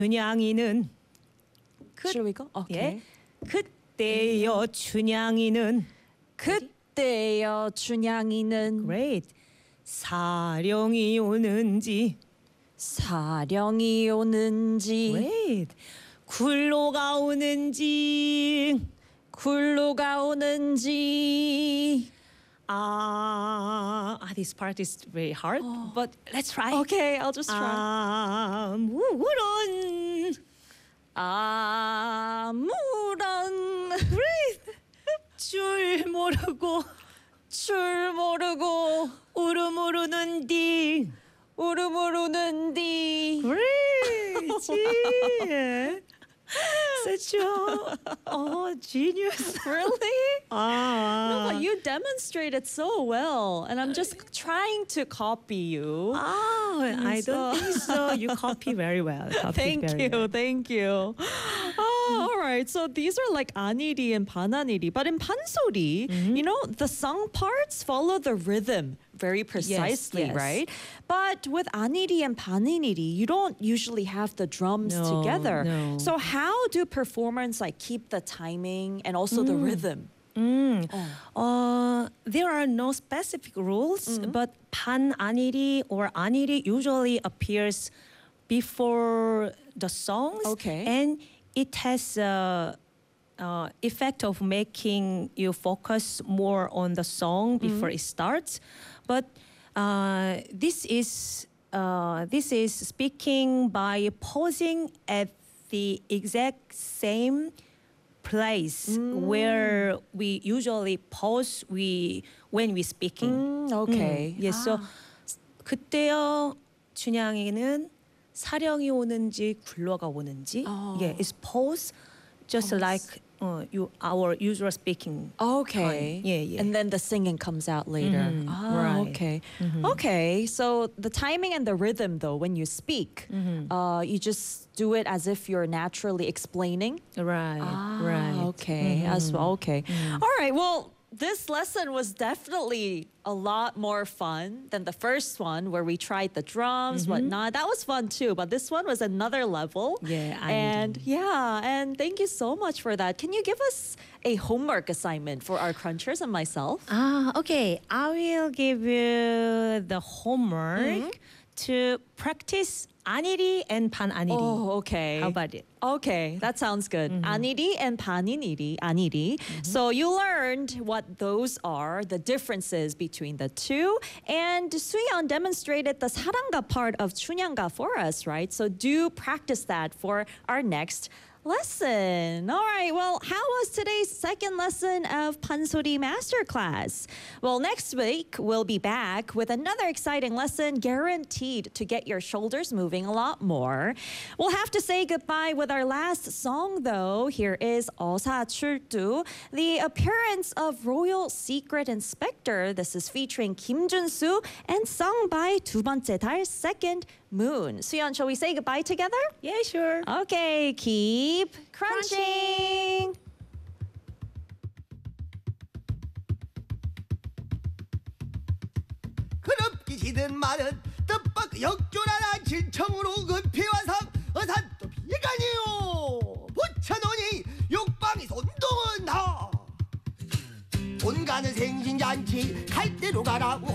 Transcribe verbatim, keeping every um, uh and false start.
춘향이는 Should we go? Okay. 예, 그때여 춘향이는 그때여 춘향이는 great 사령이 오는지 사령이 오는지 great 굴로가 오는지 굴로가 오는지. 아, ah, this part is very hard, but let's try. Okay, I'll just try. 아무런 아무런 줄 모르고 줄 모르고 울음 모르는디 울음 모르는디. great yeah. Such a oh genius. Really? Ah, But you demonstrated so well, and I'm just trying to copy you. ah, I don't think so. You copy very well. Copy Thank very you, well. thank you. Oh, all right. So these are like aniri and pananiri, but in pansori, you know, the sung parts follow the rhythm very precisely, yes. right? But with aniri and paniniri, you don't usually have the drums No, together. no. So how do performers like keep the timing and also the rhythm? Mm. Uh, there are no specific rules, but pan aniri or aniri usually appears before the songs, Okay. and it has a uh, effect of making you focus more on the song before it starts. But uh, this is uh, this is speaking by pausing at the exact same place where we usually pause we when we speaking. Mm, okay. Yes. So 그때여 춘향이는 사령이 오는지 굴러가 오는지. Oh. Yeah, it's pause, just like uh, you our usual speaking. Okay. time. Yeah, yeah. And then the singing comes out later. Mhm, Ah, right. okay. Okay. So the timing and the rhythm, though, when you speak, uh, you just do it as if you're naturally explaining. Right. Ah, right. okay. As well. Okay. All right. Well, this lesson was definitely a lot more fun than the first one where we tried the drums, whatnot. That was fun too, but this one was another level. Yeah, I and know. yeah, and thank you so much for that. Can you give us a homework assignment for our crunchers and myself? Ah, okay. I will give you the homework to practice aniri and pan aniri. Oh, okay. How about it? Okay, that sounds good. Aniri and paniniri, aniri. So you learned what those are, the differences between the two. And Suyeon demonstrated the saranga part of 춘향가 for us, right? So do practice that for our next lesson. All right, well, how was today's second lesson of Pansori Masterclass? Well, next week we'll be back with another exciting lesson guaranteed to get your shoulders moving a lot more. We'll have to say goodbye with our last song, though. Here is 어사출두, the appearance of Royal Secret Inspector. This is featuring Kim Jun-soo and sung by 두 번째 달, Second Moon. Suyeon, shall we say goodbye together? Yeah, sure. Okay, keep crunching. 그럽기 시든 말은 뜻밖 역조라나 진청으로 급히와상 어산도 비가니요 붙여놓으니 육방이 손동은 다 돈 가는 생신잔치 갈 대로 가라